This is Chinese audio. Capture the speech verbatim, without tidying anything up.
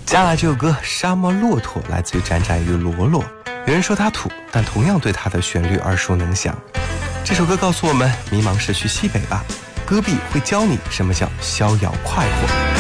接下来这首歌《沙漠骆驼》来自于展展与罗罗。有人说他土，但同样对他的旋律耳熟能详。这首歌告诉我们，迷茫时去西北吧，戈壁会教你什么叫逍遥快活。